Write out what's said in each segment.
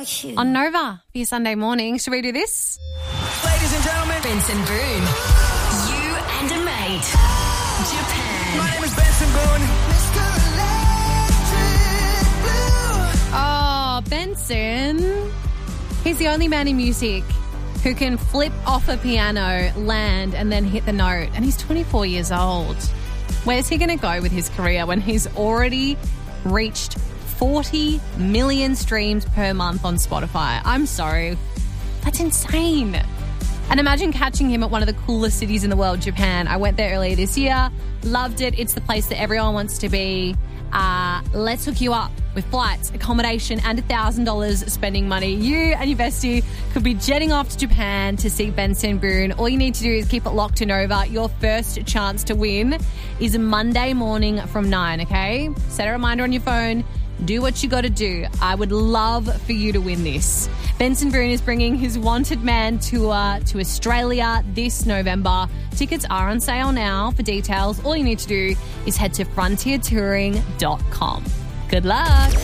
on Nova for your Sunday morning. Should we do this? Ladies and gentlemen, Benson Boone. You and a mate. Japan. my name is Benson Boone. Oh, Benson. He's the only man in music who can flip off a piano, land, and then hit the note. And he's 24 years old. Where's he going to go with his career when he's already reached 40 million streams per month on Spotify? I'm sorry. That's insane. And imagine catching him at one of the coolest cities in the world, Japan. I went there earlier this year. Loved it. It's the place that everyone wants to be. Let's hook you up with flights, accommodation, and $1,000 spending money. You and your bestie could be jetting off to Japan to see Benson Boone. All you need to do is keep it locked to Nova. Your first chance to win is Monday morning from 9, okay? Set a reminder on your phone. Do what you got to do. I would love for you to win this. Benson Boone is bringing his Wanted Man tour to Australia this November. Tickets are on sale now. For details, all you need to do is head to frontiertouring.com. Good luck.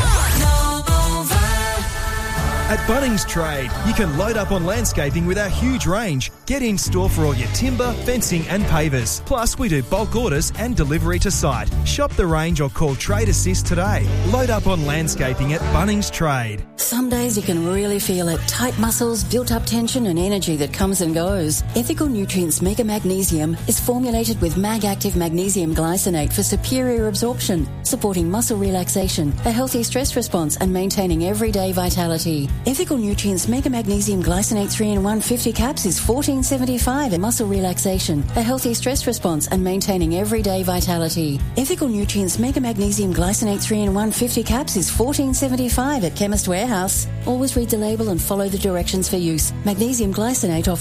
At Bunnings Trade, you can load up on landscaping with our huge range. Get in store for all your timber, fencing and pavers. Plus, we do bulk orders and delivery to site. Shop the range or call Trade Assist today. Load up on landscaping at Bunnings Trade. Some days you can really feel it. Tight muscles, built-up tension and energy that comes and goes. Ethical Nutrients Mega Magnesium is formulated with Mag-Active Magnesium Glycinate for superior absorption, supporting muscle relaxation, a healthy stress response and maintaining everyday vitality. Ethical Nutrients Mega Magnesium Glycinate 3-in-1 50 caps is $14.75 and muscle relaxation, a healthy stress response and maintaining everyday vitality. Ethical Nutrients Mega Magnesium Glycinate 3-in-1 50 caps is $14.75 at Chemist Warehouse. Always read the label and follow the directions for use. Magnesium glycinate offers